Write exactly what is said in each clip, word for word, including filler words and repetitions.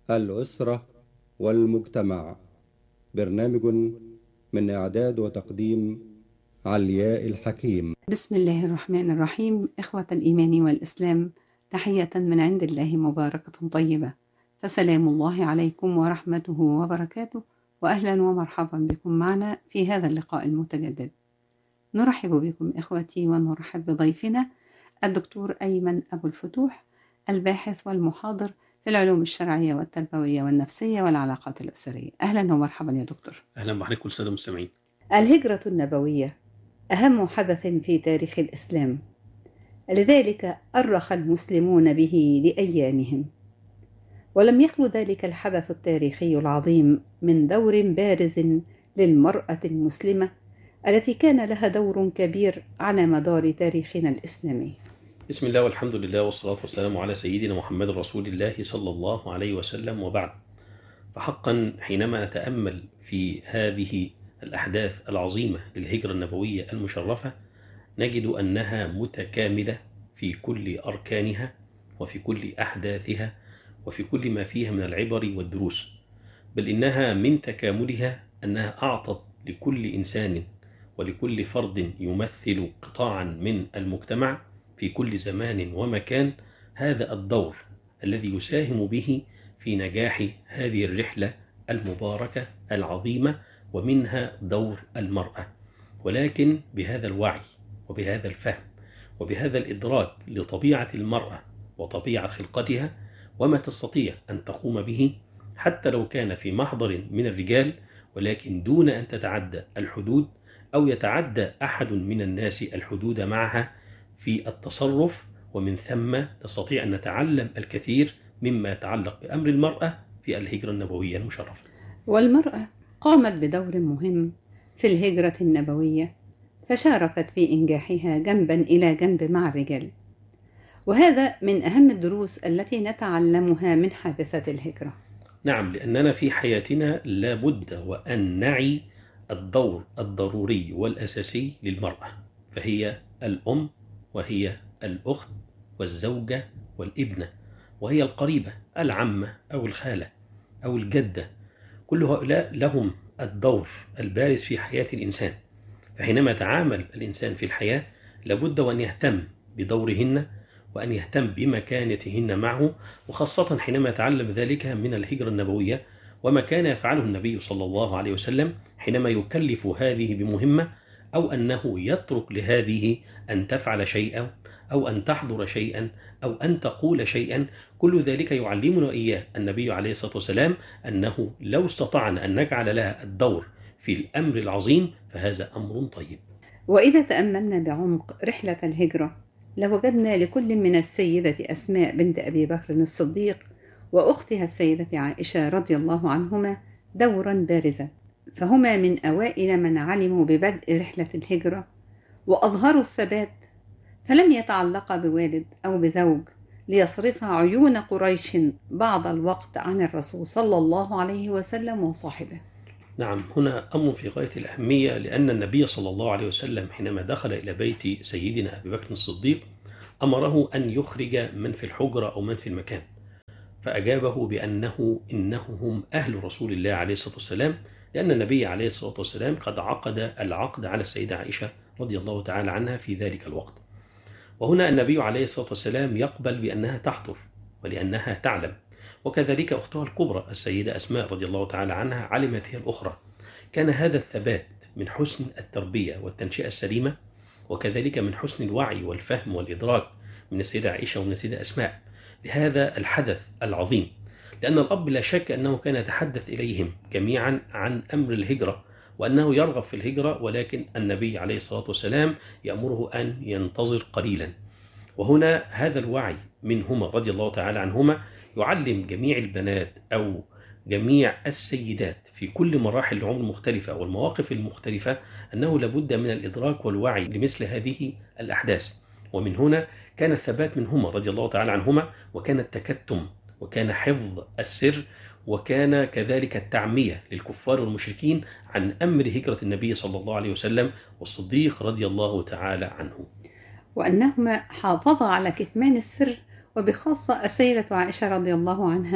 الأسرة والمجتمع. برنامج من إعداد وتقديم علياء الحكيم. بسم الله الرحمن الرحيم. إخوة الإيمان والإسلام، تحية من عند الله مباركة طيبة، فسلام الله عليكم ورحمته وبركاته، وأهلا ومرحبا بكم معنا في هذا اللقاء المتجدد. نرحب بكم إخوتي ونرحب بضيفنا الدكتور أيمن أبو الفتوح، الباحث والمحاضر في العلوم الشرعية والتربوية والنفسية والعلاقات الأسرية. أهلا ومرحبا يا دكتور. أهلا بحضرتك السادة المستمعين. الهجرة النبوية أهم حدث في تاريخ الإسلام، لذلك أرخ المسلمون به لأيامهم، ولم يخلو ذلك الحدث التاريخي العظيم من دور بارز للمرأة المسلمة التي كان لها دور كبير على مدار تاريخنا الإسلامي. بسم الله والحمد لله والصلاة والسلام على سيدنا محمد رسول الله صلى الله عليه وسلم، وبعد. فحقا حينما نتأمل في هذه الأحداث العظيمة للهجرة النبوية المشرفة نجد أنها متكاملة في كل أركانها وفي كل أحداثها وفي كل ما فيها من العبر والدروس، بل إنها من تكاملها أنها أعطت لكل إنسان ولكل فرد يمثل قطاعا من المجتمع في كل زمان ومكان هذا الدور الذي يساهم به في نجاح هذه الرحلة المباركة العظيمة، ومنها دور المرأة، ولكن بهذا الوعي وبهذا الفهم وبهذا الإدراك لطبيعة المرأة وطبيعة خلقتها وما تستطيع أن تقوم به، حتى لو كان في محضر من الرجال، ولكن دون أن تتعدى الحدود أو يتعدى أحد من الناس الحدود معها في التصرف. ومن ثم نستطيع أن نتعلم الكثير مما يتعلق بأمر المرأة في الهجرة النبوية المشرفة. والمرأة قامت بدور مهم في الهجرة النبوية، فشاركت في إنجاحها جنبا إلى جنب مع الرجال، وهذا من أهم الدروس التي نتعلمها من حادثة الهجرة. نعم، لأننا في حياتنا لابد وأن نعي الدور الضروري والأساسي للمرأة، فهي الأم وهي الأخت والزوجة والابنة، وهي القريبة العمة أو الخالة أو الجدة. كل هؤلاء لهم الدور البارز في حياة الإنسان، فحينما يتعامل الإنسان في الحياة لابد وأن يهتم بدورهن وأن يهتم بمكانتهن معه، وخاصة حينما يتعلم ذلك من الهجرة النبوية وما كان يفعله النبي صلى الله عليه وسلم حينما يكلف هذه بمهمة، أو أنه يترك لهذه أن تفعل شيئا أو أن تحضر شيئا أو أن تقول شيئا. كل ذلك يعلمنا إياه النبي عليه الصلاة والسلام أنه لو استطعنا أن نجعل لها الدور في الأمر العظيم فهذا أمر طيب. وإذا تأملنا بعمق رحلة الهجرة لوجدنا لكل من السيدة أسماء بنت أبي بكر الصديق وأختها السيدة عائشة رضي الله عنهما دورا بارزا، فهما من أوائل من علموا ببدء رحلة الهجرة وأظهروا الثبات، فلم يتعلقا بوالد أو بزوج ليصرف عيون قريش بعض الوقت عن الرسول صلى الله عليه وسلم وصاحبه. نعم، هنا أمر في غاية الأهمية، لأن النبي صلى الله عليه وسلم حينما دخل إلى بيت سيدنا أبي بكر الصديق أمره أن يخرج من في الحجرة أو من في المكان، فأجابه بأنه إنهم هم أهل رسول الله عليه الصلاة والسلام، لأن النبي عليه الصلاة والسلام قد عقد العقد على السيدة عائشة رضي الله تعالى عنها في ذلك الوقت. وهنا النبي عليه الصلاة والسلام يقبل بأنها تحضر ولأنها تعلم، وكذلك أختها الكبرى السيدة أسماء رضي الله تعالى عنها علمت هي الأخرى. كان هذا الثبات من حسن التربية والتنشئة السليمة، وكذلك من حسن الوعي والفهم والإدراك من السيدة عائشة ومن السيدة أسماء لهذا الحدث العظيم، لأن الأب لا شك أنه كان يتحدث إليهم جميعا عن أمر الهجرة وأنه يرغب في الهجرة، ولكن النبي عليه الصلاة والسلام يأمره أن ينتظر قليلا. وهنا هذا الوعي منهما رضي الله تعالى عنهما يعلم جميع البنات أو جميع السيدات في كل مراحل العمر المختلفة والمواقف المختلفة أنه لابد من الإدراك والوعي لمثل هذه الأحداث. ومن هنا كان الثبات منهما رضي الله تعالى عنهما، وكان التكتم، وكان حفظ السر، وكان كذلك التعمية للكفار والمشركين عن أمر هجرة النبي صلى الله عليه وسلم والصديق رضي الله تعالى عنه. وأنهما حافظا على كتمان السر، وبخاصة السيدة عائشة رضي الله عنها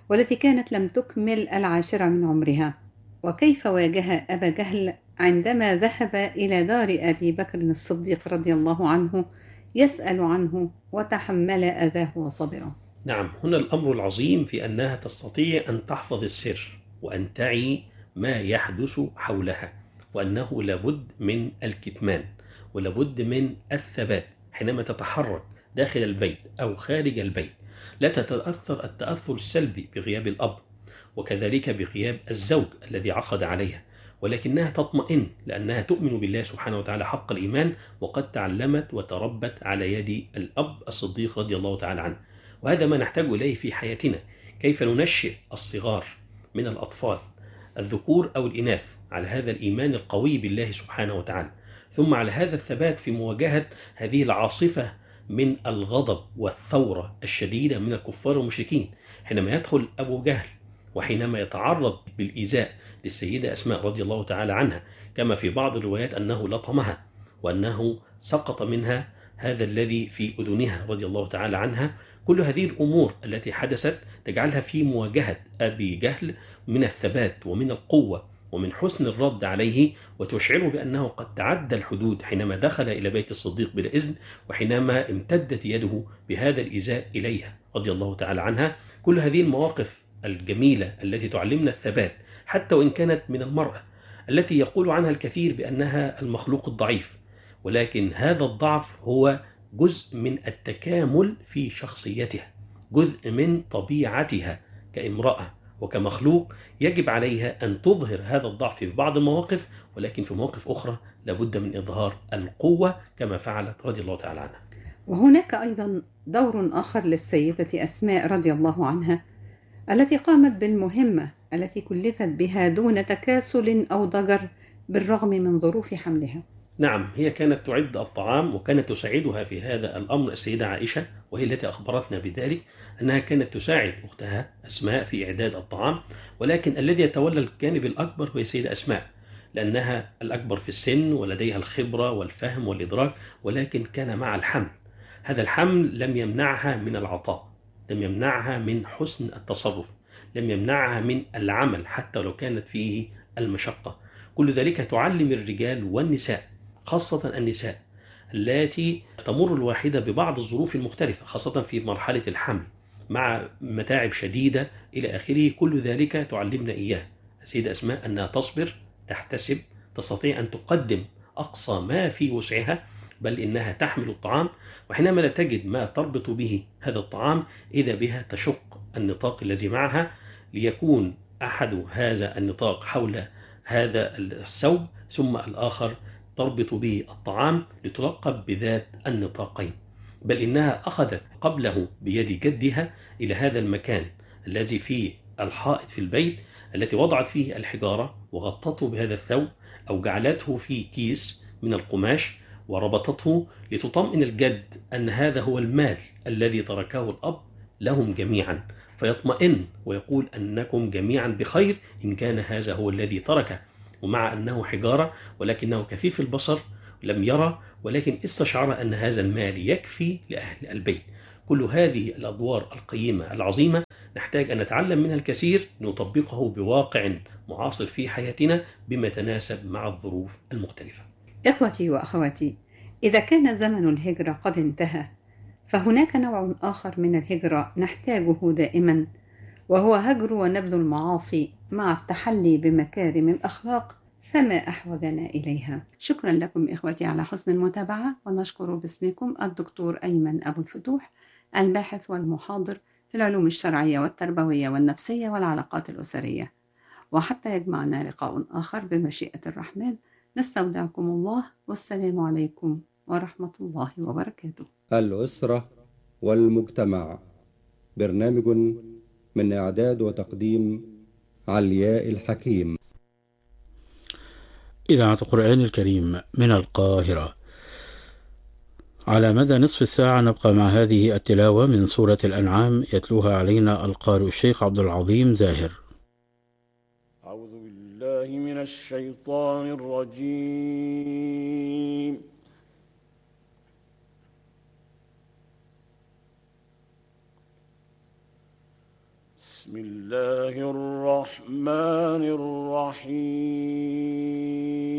والتي كانت لم تكمل العاشرة من عمرها، وكيف واجه أبا جهل عندما ذهب إلى دار أبي بكر الصديق رضي الله عنه يسأل عنه وتحمل أذاه وصبره. نعم، هنا الأمر العظيم في أنها تستطيع أن تحفظ السر وأن تعي ما يحدث حولها، وأنه لابد من الكتمان ولابد من الثبات حينما تتحرك داخل البيت أو خارج البيت. لا تتأثر التأثر السلبي بغياب الأب وكذلك بغياب الزوج الذي عقد عليها، ولكنها تطمئن لأنها تؤمن بالله سبحانه وتعالى حق الإيمان، وقد تعلمت وتربت على يد الأب الصديق رضي الله تعالى عنه. وهذا ما نحتاج إليه في حياتنا، كيف ننشئ الصغار من الأطفال الذكور أو الإناث على هذا الإيمان القوي بالله سبحانه وتعالى، ثم على هذا الثبات في مواجهة هذه العاصفة من الغضب والثورة الشديدة من الكفار والمشركين حينما يدخل أبو جهل وحينما يتعرض بالإيذاء للسيدة أسماء رضي الله تعالى عنها، كما في بعض الروايات أنه لطمها وأنه سقط منها هذا الذي في أذنها رضي الله تعالى عنها. كل هذه الأمور التي حدثت تجعلها في مواجهة أبي جهل من الثبات ومن القوة ومن حسن الرد عليه، وتشعره بأنه قد تعدى الحدود حينما دخل إلى بيت الصديق بلا إذن، وحينما امتدت يده بهذا الإيذاء إليها رضي الله تعالى عنها. كل هذه المواقف الجميلة التي تعلمنا الثبات، حتى وإن كانت من المرأة التي يقول عنها الكثير بأنها المخلوق الضعيف، ولكن هذا الضعف هو جزء من التكامل في شخصيتها، جزء من طبيعتها كامرأة وكمخلوق. يجب عليها أن تظهر هذا الضعف في بعض المواقف، ولكن في مواقف أخرى لابد من إظهار القوة كما فعلت رضي الله تعالى عنها. وهناك أيضا دور آخر للسيدة أسماء رضي الله عنها التي قامت بالمهمة التي كلفت بها دون تكاسل أو ضجر بالرغم من ظروف حملها. نعم، هي كانت تعد الطعام وكانت تساعدها في هذا الأمر السيدة عائشة، وهي التي أخبرتنا بذلك أنها كانت تساعد أختها أسماء في إعداد الطعام، ولكن الذي يتولى الجانب الأكبر هو السيدة أسماء، لأنها الأكبر في السن ولديها الخبرة والفهم والإدراك، ولكن كان مع الحمل. هذا الحمل لم يمنعها من العطاء، لم يمنعها من حسن التصرف، لم يمنعها من العمل حتى لو كانت فيه المشقة. كل ذلك تعلم الرجال والنساء، خاصة النساء التي تمر الواحدة ببعض الظروف المختلفة، خاصة في مرحلة الحمل مع متاعب شديدة إلى آخره. كل ذلك تعلمنا إياه السيدة أسماء، أنها تصبر، تحتسب، تستطيع أن تقدم أقصى ما في وسعها، بل إنها تحمل الطعام، وحينما لا تجد ما تربط به هذا الطعام إذا بها تشق النطاق الذي معها ليكون أحد هذا النطاق حول هذا الثوب، ثم الآخر تربط به الطعام لتلقب بذات النطاقين. بل إنها أخذت قبله بيد جدها إلى هذا المكان الذي فيه الحائط في البيت التي وضعت فيه الحجارة وغطته بهذا الثوب، أو جعلته في كيس من القماش وربطته لتطمئن الجد أن هذا هو المال الذي تركه الأب لهم جميعا، فيطمئن ويقول أنكم جميعا بخير إن كان هذا هو الذي تركه. ومع أنه حجارة ولكنه كثيف البصر لم يرى، ولكن استشعر أن هذا المال يكفي لأهل البيت. كل هذه الأدوار القيمة العظيمة نحتاج أن نتعلم منها الكثير، نطبقه بواقع معاصر في حياتنا بما يتناسب مع الظروف المختلفة. إخوتي وأخواتي، إذا كان زمن الهجرة قد انتهى، فهناك نوع آخر من الهجرة نحتاجه دائما، وهو هجر ونبذ المعاصي مع التحلي بمكارم الأخلاق، فما أحوجنا إليها. شكرا لكم إخوتي على حسن المتابعة، ونشكر باسمكم الدكتور أيمن أبو الفتوح، الباحث والمحاضر في العلوم الشرعية والتربوية والنفسية والعلاقات الأسرية. وحتى يجمعنا لقاء آخر بمشيئة الرحمن، نستودعكم الله، والسلام عليكم ورحمة الله وبركاته. الأسرة والمجتمع، برنامج من إعداد وتقديم علياء الحكيم. إذاعة القرآن الكريم من القاهرة. على مدى نصف الساعة نبقى مع هذه التلاوة من سورة الأنعام، يتلوها علينا القارئ الشيخ عبد العظيم زاهر. أعوذ بالله من الشيطان الرجيم. بسم الله الرحمن الرحيم